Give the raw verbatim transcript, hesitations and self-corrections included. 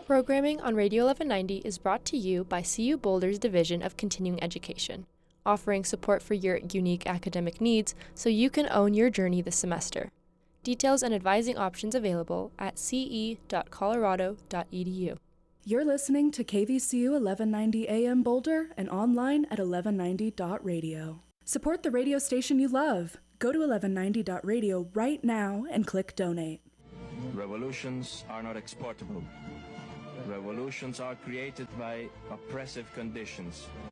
Programming on Radio eleven ninety is brought to you by C U Boulder's Division of Continuing Education, offering support for your unique academic needs so you can own your journey this semester. Details and advising options available at c e dot colorado dot e d u. You're listening to K V C U eleven ninety A M Boulder and online at eleven ninety dot radio. Support the radio station you love. Go to eleven ninety dot radio right now and click donate. Revolutions are not exportable. Revolutions are created by oppressive conditions.